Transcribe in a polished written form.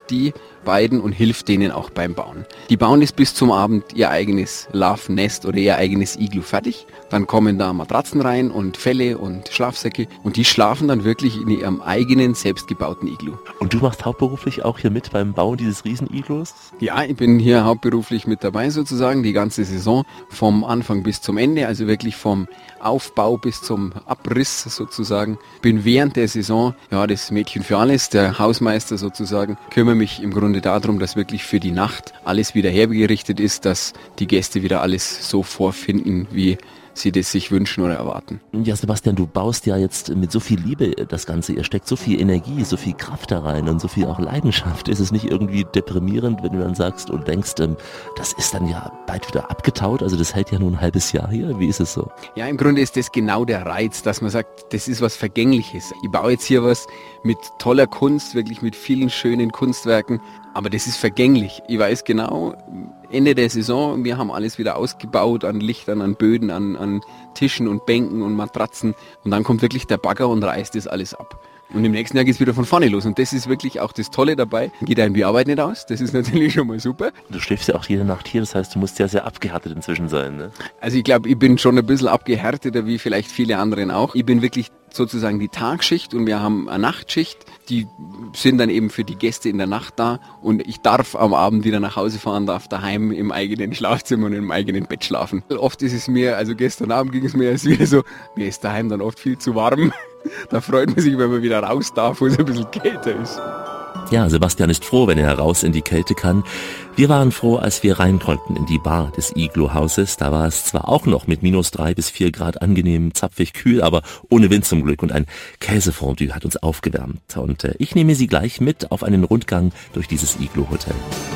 die beiden und hilft denen auch beim Bauen. Die bauen es bis zum Abend ihr eigenes Larvennest oder ihr eigenes Iglu fertig. Dann kommen da Matratzen rein und Felle und Schlafsäcke und die schlafen dann wirklich in ihrem eigenen, selbstgebauten Iglu. Und du machst hauptberuflich auch hier mit beim Bauen dieses Riesen-Iglus? Ja, ich bin hier hauptberuflich mit dabei sozusagen, die ganze Saison, vom Anfang bis zum Ende, also wirklich vom Aufbau bis zum Abriss sozusagen. Bin während der Saison, ja, das Mädchen für alles, der Hausmeister sozusagen, kümmere mich im Grunde darum, dass wirklich für die Nacht alles wieder hergerichtet ist, dass die Gäste wieder alles so vorfinden, wie sie das sich wünschen oder erwarten. Ja, Sebastian, du baust ja jetzt mit so viel Liebe das Ganze. Ihr steckt so viel Energie, so viel Kraft da rein und so viel auch Leidenschaft. Ist es nicht irgendwie deprimierend, wenn du dann sagst und denkst, das ist dann ja bald wieder abgetaut? Also das hält ja nur ein halbes Jahr hier. Wie ist es so? Ja, im Grunde ist das genau der Reiz, dass man sagt, das ist was Vergängliches. Ich baue jetzt hier was mit toller Kunst, wirklich mit vielen schönen Kunstwerken. Aber das ist vergänglich. Ich weiß genau, Ende der Saison, wir haben alles wieder ausgebaut an Lichtern, an Böden, an Tischen und Bänken und Matratzen. Und dann kommt wirklich der Bagger und reißt das alles ab. Und im nächsten Jahr geht es wieder von vorne los. Und das ist wirklich auch das Tolle dabei. Geht einem die Arbeit nicht aus. Das ist natürlich schon mal super. Du schläfst ja auch jede Nacht hier. Das heißt, du musst ja sehr abgehärtet inzwischen sein, ne? Also ich glaube, ich bin schon ein bisschen abgehärteter, wie vielleicht viele anderen auch. Ich bin wirklich sozusagen die Tagschicht und wir haben eine Nachtschicht. Die sind dann eben für die Gäste in der Nacht da. Und ich darf am Abend wieder nach Hause fahren, darf daheim im eigenen Schlafzimmer und im eigenen Bett schlafen. Oft ist es mir, also gestern Abend ging es mir als wieder so, mir ist daheim dann oft viel zu warm. Da freut man sich, wenn man wieder raus darf, wo es ein bisschen kälter ist. Ja, Sebastian ist froh, wenn er heraus in die Kälte kann. Wir waren froh, als wir rein konnten in die Bar des Iglu-Hauses. Da war es zwar auch noch mit -3 bis 4 Grad angenehm, zapfig kühl, aber ohne Wind zum Glück. Und ein Käsefondue hat uns aufgewärmt. Und ich nehme Sie gleich mit auf einen Rundgang durch dieses Iglu-Hotel.